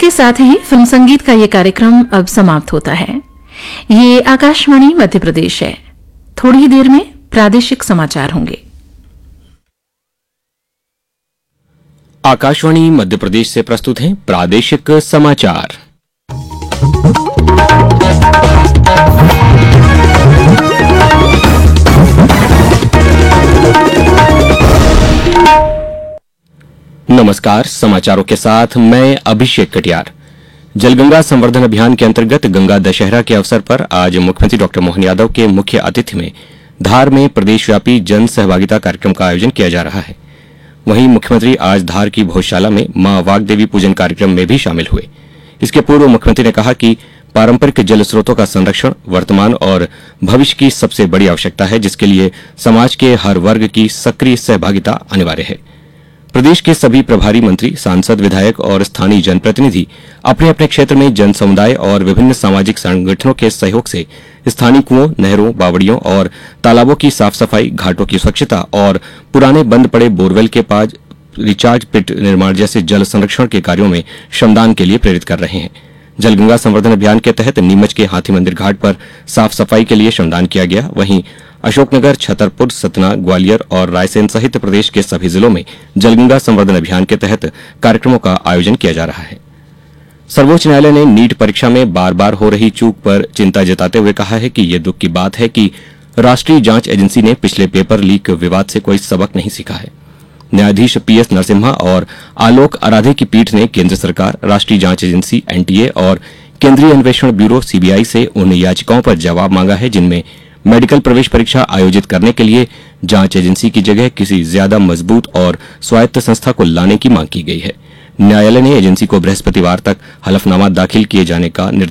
इसके साथ ही फिल्म संगीत का ये कार्यक्रम अब समाप्त होता है। ये आकाशवाणी मध्य प्रदेश है। थोड़ी ही देर में प्रादेशिक समाचार होंगे। आकाशवाणी मध्य प्रदेश से प्रस्तुत हैं प्रादेशिक समाचार। नमस्कार, समाचारों के साथ मैं अभिषेक कटियार। जलगंगा संवर्धन अभियान के अंतर्गत गंगा दशहरा के अवसर पर आज मुख्यमंत्री डॉ मोहन यादव के मुख्य आतिथ्य में धार में प्रदेशव्यापी जन सहभागिता कार्यक्रम का आयोजन किया जा रहा है। वहीं मुख्यमंत्री आज धार की भोजशाला में मां वाग्देवी पूजन कार्यक्रम में भी शामिल हुए। इसके पूर्व मुख्यमंत्री ने कहा कि पारंपरिक जल स्रोतों का संरक्षण वर्तमान और भविष्य की सबसे बड़ी आवश्यकता है, जिसके लिए समाज के हर वर्ग की सक्रिय सहभागिता अनिवार्य है। प्रदेश के सभी प्रभारी मंत्री, सांसद, विधायक और स्थानीय जनप्रतिनिधि अपने अपने क्षेत्र में जन समुदाय और विभिन्न सामाजिक संगठनों के सहयोग से स्थानीय कुओं, नहरों, बावड़ियों और तालाबों की साफ सफाई, घाटों की स्वच्छता और पुराने बंद पड़े बोरवेल के पास रिचार्ज पिट निर्माण जैसे जल संरक्षण के कार्यों में श्रमदान के लिए प्रेरित कर रहे हैं। जलगंगा संवर्धन अभियान के तहत नीमच के हाथी मंदिर घाट पर साफ सफाई के लिए श्रमदान किया गया। वहीं अशोकनगर, छतरपुर, सतना, ग्वालियर और रायसेन सहित प्रदेश के सभी जिलों में जलगंगा संवर्धन अभियान के तहत कार्यक्रमों का आयोजन किया जा रहा है। सर्वोच्च न्यायालय ने नीट परीक्षा में बार बार हो रही चूक पर चिंता जताते हुए कहा है कि ये दुख की बात है कि राष्ट्रीय जांच एजेंसी ने पिछले पेपर लीक विवाद से कोई सबक नहीं सीखा है। न्यायाधीश पीएस नरसिम्हा और आलोक आराधे की पीठ ने केंद्र सरकार, राष्ट्रीय जांच एजेंसी एनटीए और केंद्रीय अन्वेषण ब्यूरो सीबीआई से उन याचिकाओं पर जवाब मांगा है जिनमें मेडिकल प्रवेश परीक्षा आयोजित करने के लिए जांच एजेंसी की जगह किसी ज्यादा मजबूत और स्वायत्त संस्था को लाने की मांग की गई है। न्यायालय ने एजेंसी को बृहस्पतिवार तक हलफनामा दाखिल किए जाने का निर्देश